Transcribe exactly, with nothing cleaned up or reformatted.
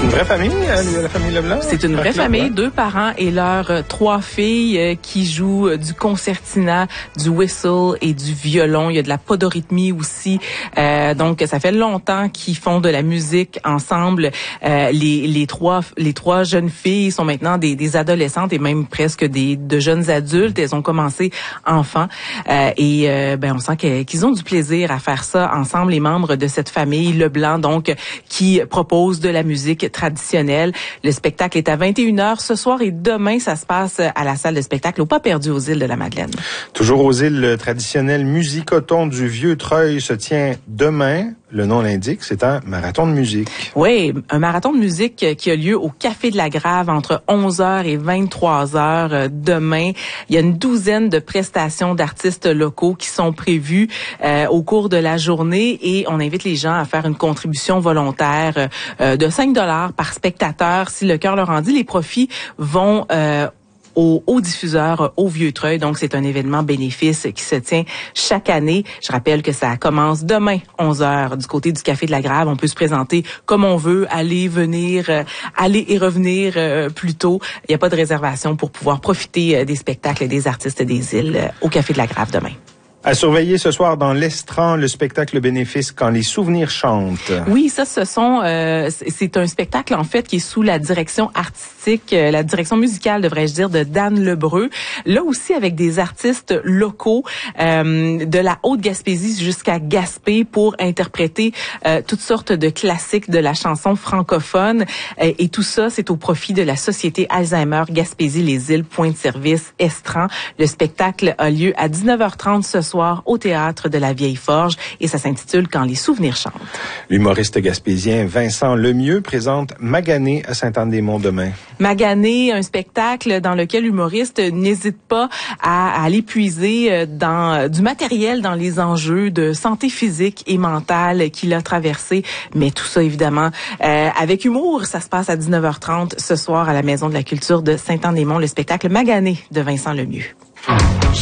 C'est une vraie famille, la famille Leblanc? C'est une vraie Marc famille, Leblanc. deux parents et leurs euh, trois filles euh, qui jouent euh, du concertina, du whistle et du violon. Il y a de la podorythmie aussi. Euh, donc, ça fait longtemps qu'ils font de la musique ensemble. Euh, les, les trois les trois jeunes filles sont maintenant des, des adolescentes et même presque des de jeunes adultes. Elles ont commencé enfants euh, et euh, ben on sent que, qu'ils ont du plaisir à faire ça ensemble. Les membres de cette famille Leblanc, donc, qui propose de la musique traditionnelle. Le spectacle est à vingt et une heures ce soir et demain, ça se passe à la salle de spectacle au Pas perdu aux îles de la Madeleine. Toujours aux îles, le traditionnel Musicoton du Vieux-Treuil se tient demain. Le nom l'indique, c'est un marathon de musique. Oui, un marathon de musique qui a lieu au Café de la Grave entre onze heures et vingt-trois heures demain. Il y a une douzaine de prestations d'artistes locaux qui sont prévues euh, au cours de la journée et on invite les gens à faire une contribution volontaire euh, de cinq dollars par spectateur. Si le cœur leur en dit, les profits vont euh, Au, au diffuseur au Vieux-Treuil. Donc, c'est un événement bénéfice qui se tient chaque année. Je rappelle que ça commence demain, onze heures, du côté du Café de la Grave. On peut se présenter comme on veut, aller, venir, euh, aller et revenir euh, plus tôt. Il n'y a pas de réservation pour pouvoir profiter euh, des spectacles et des artistes des îles euh, au Café de la Grave demain. À surveiller ce soir dans l'Estran, le spectacle bénéfice Quand les souvenirs chantent. Oui, ça, ce sont, euh, c'est un spectacle en fait qui est sous la direction artistique, euh, la direction musicale, devrais-je dire, de Dan Lebreu. Là aussi avec des artistes locaux euh, de la Haute-Gaspésie jusqu'à Gaspé pour interpréter euh, toutes sortes de classiques de la chanson francophone. Euh, et tout ça, c'est au profit de la Société Alzheimer Gaspésie les îles Point de service Estran. Le spectacle a lieu à dix-neuf heures trente ce soir au Théâtre de la Vieille Forge et ça s'intitule Quand les souvenirs chantent. L'humoriste gaspésien Vincent Lemieux présente Magané à Sainte-Anne-des-Monts demain. Magané, un spectacle dans lequel l'humoriste n'hésite pas à, à aller puiser dans du matériel dans les enjeux de santé physique et mentale qu'il a traversé. Mais tout ça, évidemment, euh, avec humour. Ça se passe à dix-neuf heures trente ce soir à la Maison de la Culture de Sainte-Anne-des-Monts, le spectacle Magané de Vincent Lemieux.